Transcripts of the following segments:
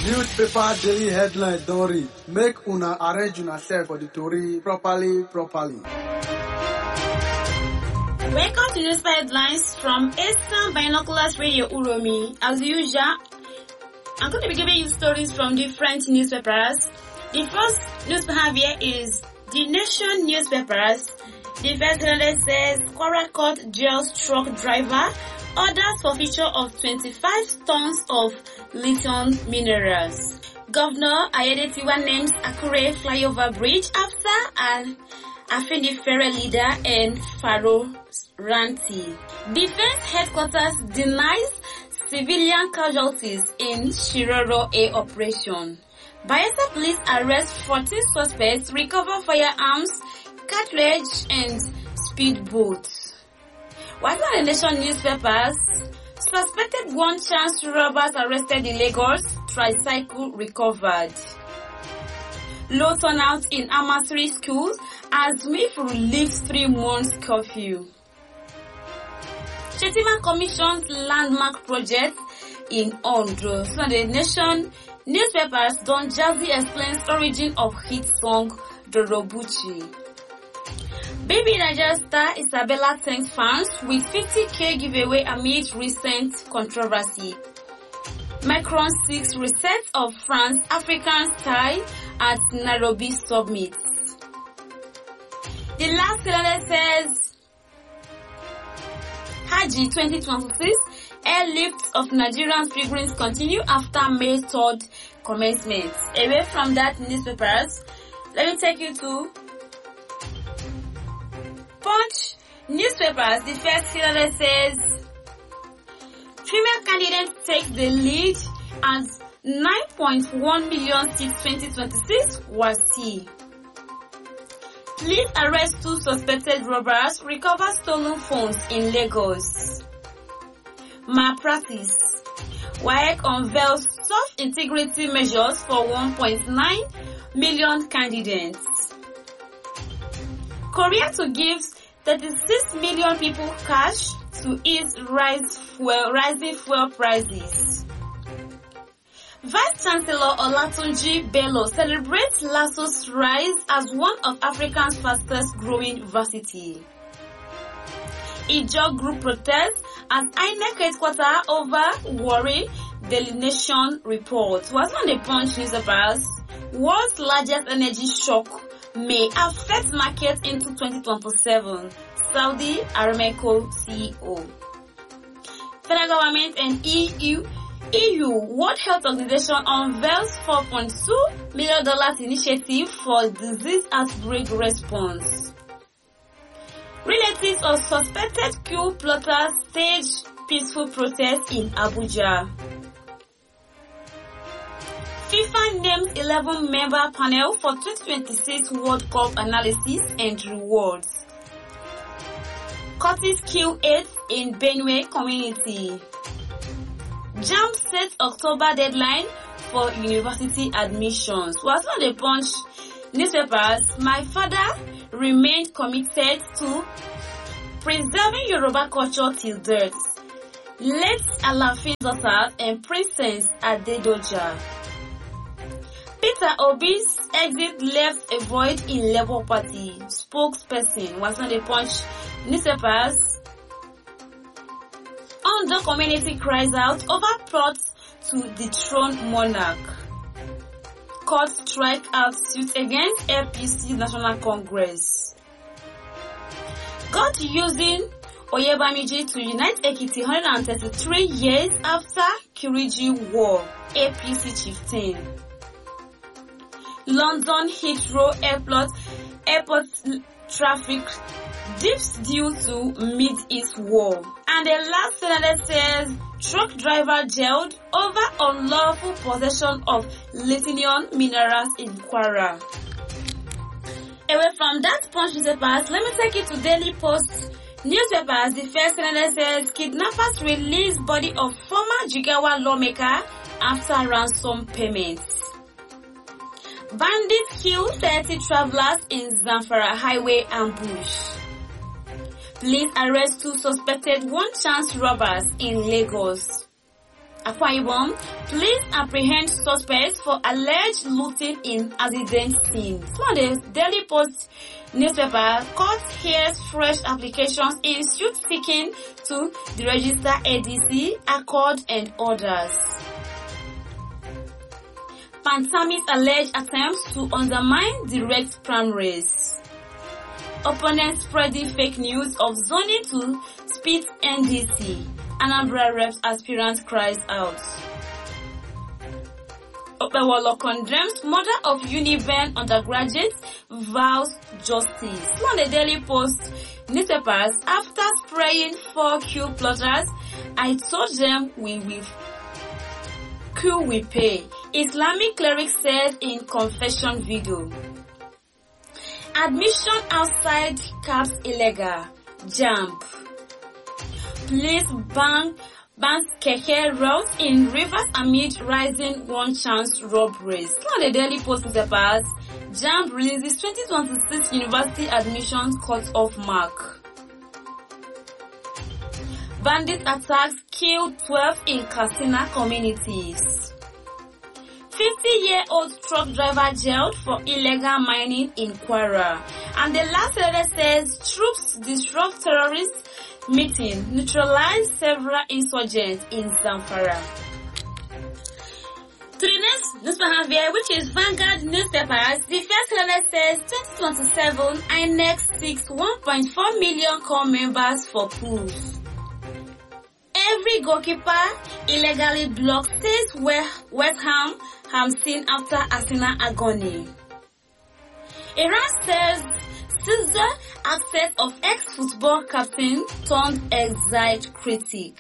Newspaper daily headlines don read. Make una arrange una self for the tori properly. Welcome to newspaper headlines from Eastern Binoculars Radio Uromi. As usual, I'm going to be giving you stories from different newspapers. The first newspaper here is The Nation newspapers. The first headline says, Kwara Court jails truck driver, orders for forfeiture of 25 tons of lithium minerals. Governor Ayedatiwa names Akure flyover bridge after an Afenifere leader and Faro Ranti. Defense headquarters denies civilian casualties in Shiroro A operation. Bayelsa police arrest 14 suspects, recover firearms, cartridge and speedboats. While on the Nation newspapers, suspected one-chance robbers arrested in Lagos, tricycle recovered. Low turnout in Amasri schools as MIF relieves 3 months curfew. Shetima commissions landmark project in Ondo. So the Nation newspapers, Don Jazzy explains origin of hit song Dorobuchi. Baby Niger star Isabella thanks fans with 50k giveaway amid recent controversy. Macron seeks reset of France African style at Nairobi summit. The last calendar says Haji 2026 airlift of Nigerian pilgrims continue after May 3rd commencement. Away from that newspapers, let me take you to Punch newspapers. The first headline says female candidate takes the lead as 9.1 million seats 2026 was C. Police arrest 2 suspected robbers, recover stolen phones in Lagos. Malpractice. WAEC unveils soft integrity measures for 1.9 million candidates. Korea to give 36 million people cash to ease rising fuel prices. Vice Chancellor Olatunji Bello celebrates LASU's rise as one of Africa's fastest growing university. Ijaw group protests as INEC headquarters over worry, Daily Nation report. Was on the Punch newspapers, world's largest energy shock may affect market into 2027. Saudi Aramco CEO. Federal government and EU World Health Organization unveils $4.2 million initiative for disease outbreak response. Relatives of suspected coup plotters stage peaceful protest in Abuja. FIFA names 11-member panel for 2026 World Cup analysis and rewards. Curtis kill 8 in Benue community. JAMB sets October deadline for university admissions. Was on the Punch newspapers, my father remained committed to preserving Yoruba culture till death. Late Alaafin daughters and Princess Adedoja. Peter Obi's exit left a void in Labour Party. Spokesperson was on the Punch newspapers. Ondo community cries out over plots to dethrone monarch. Court strike out suit against APC National Congress. God using Oyebamiji to unite Ekiti 133 years after Kiriji War. APC chieftain. London Heathrow airport traffic dips due to Mid-East war. And the last sentence says, truck driver jailed over unlawful possession of lithium minerals in Kwara. Away from that Punch newspapers, let me take you to Daily Post newspapers. The first sentence says, kidnappers release body of former Jigawa lawmaker after ransom payments. Bandits kill 30 travelers in Zamfara highway ambush. Police arrest 2 suspected one-chance robbers in Lagos. Akwa Ibom, police apprehend suspects for alleged looting in accident scene. So the Daily Post newspaper, court hears fresh applications in suit seeking to deregister ADC, Accord and others. Pantamis alleged attempts to undermine direct primaries. Opponents spreading fake news of zoning to split NDC. Anambra Reps aspirant cries out. Opewolo condemns murder of Uniben undergraduate, vows justice. On the Daily Post newspapers, after spraying 4 Q plotters, I told them we will Q we pay. Islamic cleric says in confession video. Admission outside caps illegal. Jump. Police bans keke routes in rivers amid rising one chance robberies. On the Daily Post newspapers, JAMB releases 2026 university admissions cut-off mark. Bandit attacks killed 12 in Katsina communities. 50-year-old truck driver jailed for illegal mining in Kwara. And the last letter says troops disrupt terrorist meeting, neutralize several insurgents in Zamfara. To the next newspaper here, which is Vanguard newspapers, the first letter says 2027 INEC seeks 1.4 million core members for pools. Every goalkeeper illegally blocked, says West Ham seen after Arsenal agony. Iran says Caesar access of ex-football captain turned exiled critic.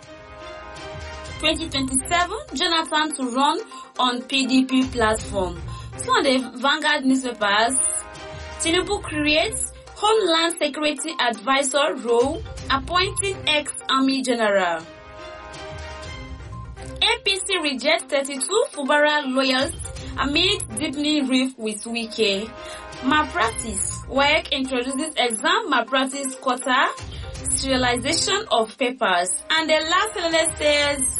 2027, Jonathan to run on PDP platform. So on the Vanguard newspapers, Tinubu creates Homeland Security Advisor role, appointing ex-army general. APC rejects 32 Fubara lawyers amid deepening rift with Wike. Malpractice. WAEC introduces exam malpractice quota, serialization of papers. And the last letter says,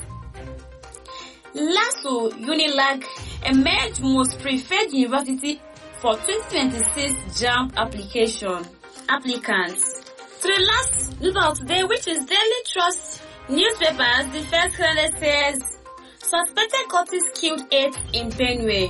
LASU Unilag emerged most preferred university for 2026 JAMB applicants. To the last news of today, which is Daily Trust newspapers, the first letter says, suspected cultists killed 8 in Benue.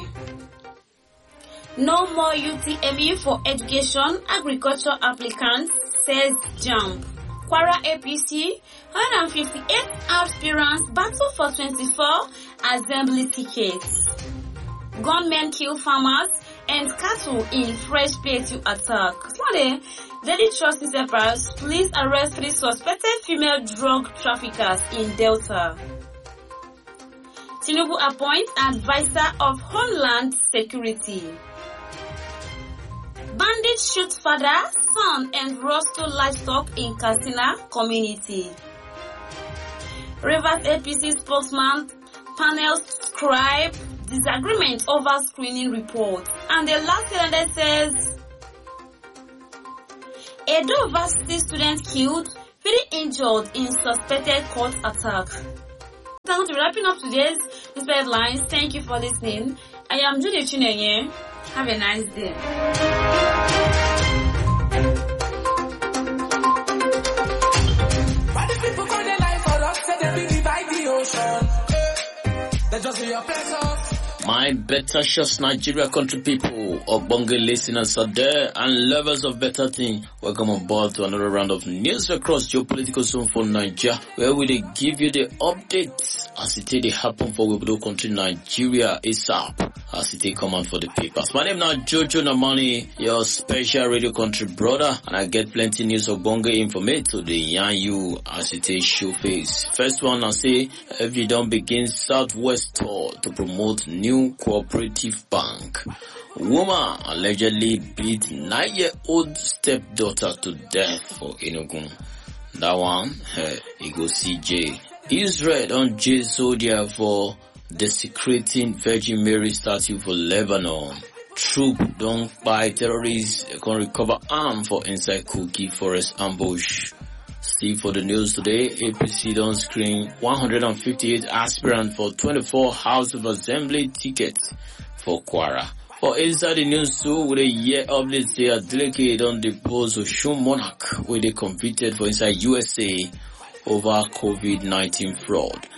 No more UTME for education, agriculture applicants, says JAMB. Kwara APC, 158 aspirants battle for 24 assembly tickets. Gunmen kill farmers and cattle in fresh plateau attack. Sunday, Daily Trust newspapers, police arrest 3 suspected female drug traffickers in Delta. Tinubu appoints advisor of Homeland Security. Bandits shoot father, son, and roster livestock in Katsina community. Rivers APC spokesman panel scribe disagreement over screening report. And the last letter says, Edo Varsity student killed, 3 injured in suspected court attack. I'm going to be wrapping up today's newspaper headlines. Thank you for listening. I am Judy Chinenye. Have a nice day. Why the people call their life for us? Say they be by the ocean. They just be your pleasure. My better shots, Nigeria country people, Ogbonge listeners are there and lovers of better things. Welcome on board to another round of news across geopolitical zone for Nigeria, where we give you the updates as it happen for Wibudo country Nigeria ASAP, as it come out for the papers. My name now Jojo Namani, your special radio country brother, and I get plenty news of Ogbonge information to the yarn you as it show face. First one, I say, every don't begin Southwest tour to promote new cooperative bank. Woman allegedly beat 9-year-old stepdaughter to death for Enugu. That one, he go CJ. Israel on J Zodiac for desecrating Virgin Mary statue for Lebanon. Troop don't buy terrorists can recover arm for inside Kogi forest ambush. See for the news today, APC don't screen 158 aspirants for 24 House of Assembly tickets for Kwara. For inside the news too, with a year update, they are delicate on the post of Osun Monarch, where they competed for inside USA over COVID-19 fraud.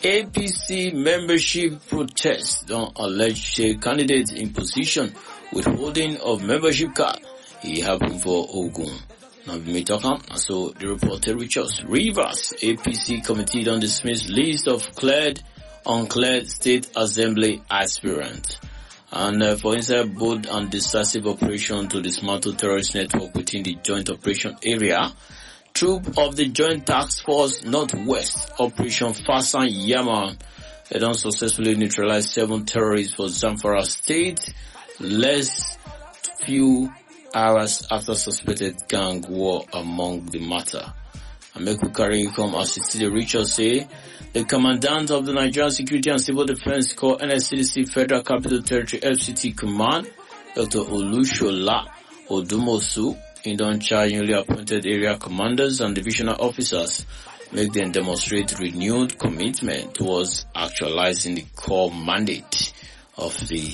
APC membership protest on alleged candidate in position withholding of membership card. It happened for Ogun. Now we talk so the reporter reaches Rivers. APC committee don't dismiss list of uncleared state assembly aspirants. And for inside bold and decisive operation to dismantle terrorist network within the joint operation area, troop of the Joint Task Force Northwest Operation Fasan Yaman, they don't successfully neutralize 7 terrorists for Zamfara State, less few hours after suspected gang war among the matter. And make we carry come as it the Richard say, the commandant of the Nigerian Security and Civil Defense Corps NSCDC Federal Capital Territory FCT Command, Dr. Olushola Odumosu, in don charge newly appointed area commanders and divisional officers, make them demonstrate renewed commitment towards actualizing the core mandate of the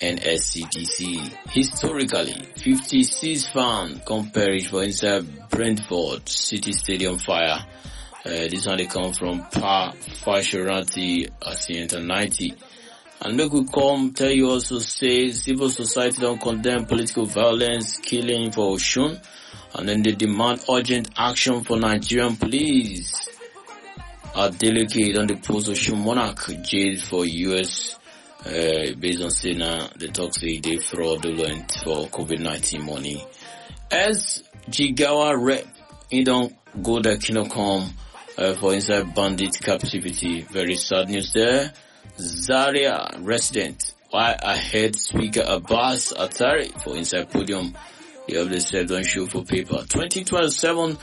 NSCDC. Historically, 56 fans come perish for inside Brentford City Stadium fire. This one they come from Fashoranti Asienta 90. And make we come tell you also say civil society don't condemn political violence, killing for Osun, and then they demand urgent action for Nigerian police. A delegate on the post of Osun Monarch jailed for US based on saying the talk say they fraudulent for COVID-19 money. As Jigawa rep, he don't go the Kinocom for inside bandit captivity. Very sad news there. Zaria resident, why ahead Speaker Abbas Atari for inside podium. The update said don't show for paper. 2027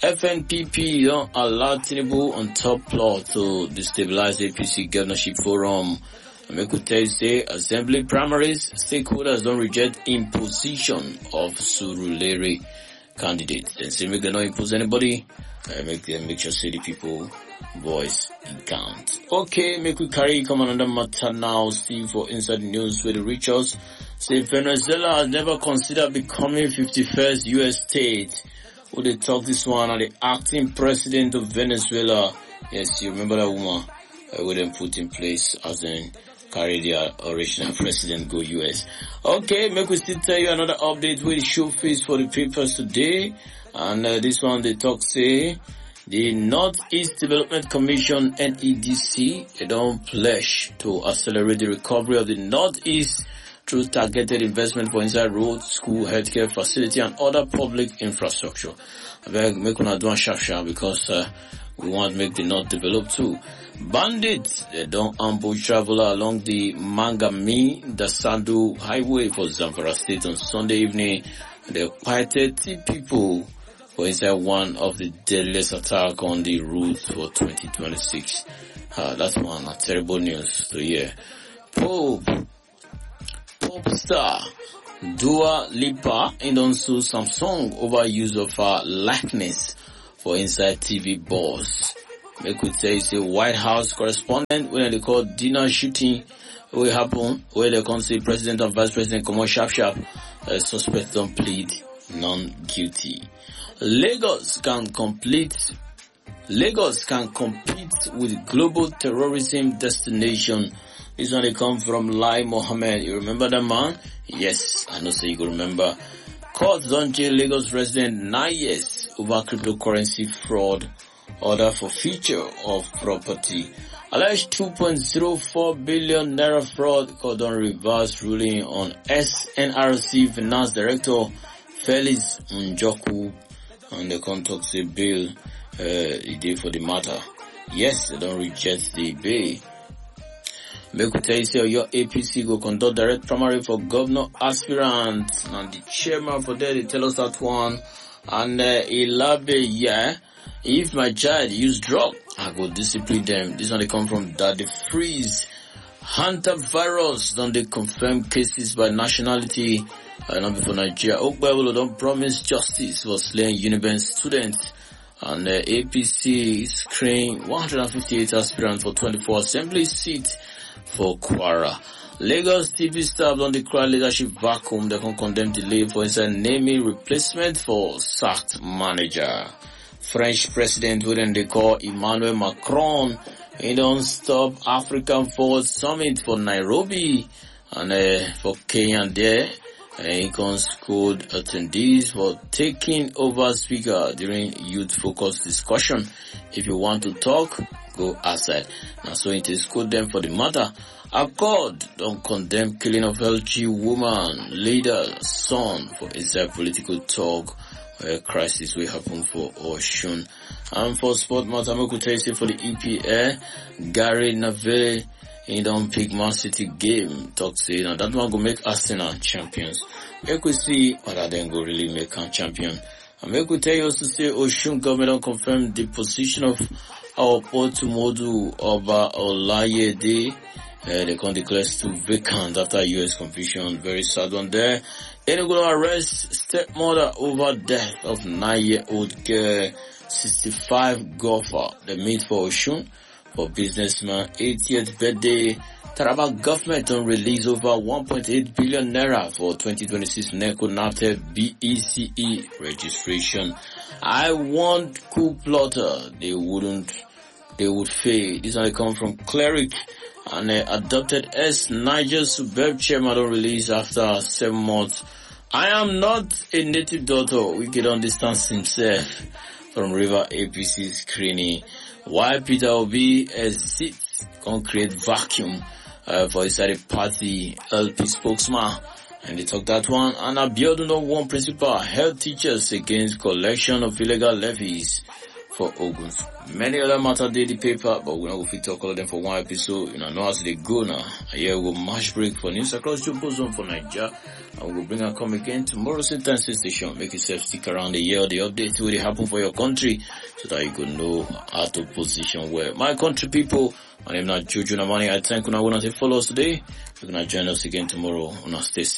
FNPP don't allow Tinubu on top plot to destabilize APC governorship forum. I could tell you say assembly primaries, stakeholders don't reject imposition of Surulere candidates. Then say make them not impose anybody. Make sure say the people voice in count. Okay, make we carry come another matter now. See for inside the news where the Richards say Venezuela has never considered becoming 51st US state. Would they talk this one at the acting president of Venezuela? Yes, you remember that woman with them put in place as in carry the original president go US. Okay, make we still tell you another update with the show face for the papers today. And this one they talk say the Northeast Development Commission NEDC they don't pledge to accelerate the recovery of the Northeast through targeted investment for inside roads, school, healthcare facility and other public infrastructure. I beg make una do sharp because we want to make the North develop too. Bandits they don't ambush traveler along the Mangami Dasandu highway for Zamfara State on Sunday evening. They quite 30 people for inside one of the deadliest attack on the route for 2026. That's one terrible news to hear. Pop star Dua Lipa and also Samsung over use of her likeness for inside TV boss. Make we tell you say White House correspondent when they call dinner shooting will happen where they can say President and Vice President come on sharp suspect don't plead non-guilty. Lagos can compete with global terrorism destination. This one they come from Lai Mohammed. You remember that man? Yes, I know so you go remember. Court don't jail Lagos resident 9 years over cryptocurrency fraud. Order for feature of property. Alleged 2.04 billion naira fraud. Court on reverse ruling on SNRC Finance Director Felix Njoku and the contact say bail the day for the matter. Yes, they don't reject the bail. Make we tell you say your APC go conduct direct primary for governor aspirant and the chairman for there they tell us that one and Ilabe if my child use drug I go discipline them. This one they come from Daddy Freeze. Hunter virus don't they confirm cases by nationality not before Nigeria. Oakbabolo don't promise justice for slaying Uniben students And the APC screened 158 aspirants for 24 assembly seats for Kwara. Lagos TV staff don't declare leadership vacuum. They can condemn delay for inside naming replacement for sacked manager. French President, who then they call Emmanuel Macron, he don't stop African Forward Summit for Nairobi and for Kenya there. He can scold attendees for taking over speaker during youth-focused discussion. If you want to talk, go outside. Now, so it is scold them for the matter. Accord don't condemn killing of LG woman, leader, son for inside political talk. A crisis will happen for Oshun. And for sport matter, I could tell you for the EPL, Gary Neville, he don't pick Man City game. Talk say now that one go make Arsenal champions. Make we see whether they go really make them champion. And make we tell you also say Oshun government don't confirm the position of our Portumodu Oba Olayede. They can declare still vacant after US conviction. Very sad one there. Then they're going to arrest stepmother over death of 9-year-old girl, 65 golfer. They meet for Oshun for businessman 80th birthday. Taraba government on release over 1.8 billion naira for 2026 NECO NAFTA BECE registration. I want coup plotter. They would fail. This one come from Cleric. And adopted Niger Suburb chairman on release after 7 months. I am not a native daughter. We can understand himself from River APC screening. Why Peter Obi sits concrete vacuum for inside a party LP spokesman. And they talk that one. And Abiodun on one principal held teachers against collection of illegal levies for Oguns. Many other matter did the paper, but we're not going to talk all of them for one episode. You know how they go now. Here we'll match break for news across Jumbo Zone for Nigeria. And we'll bring and come again tomorrow same time, same station. Make yourself stick around the year, the update will happen for your country so that you can know how to position where. My country people, my name is Jojo Namani. I thank you now. When I say follow us today, you're going to join us again tomorrow on our station.